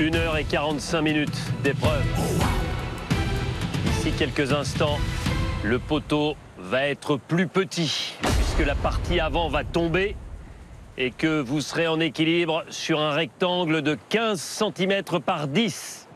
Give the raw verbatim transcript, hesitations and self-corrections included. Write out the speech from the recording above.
une heure et quarante-cinq minutes d'épreuve. D'ici quelques instants, le poteau va être plus petit puisque la partie avant va tomber et que vous serez en équilibre sur un rectangle de quinze centimètres par dix.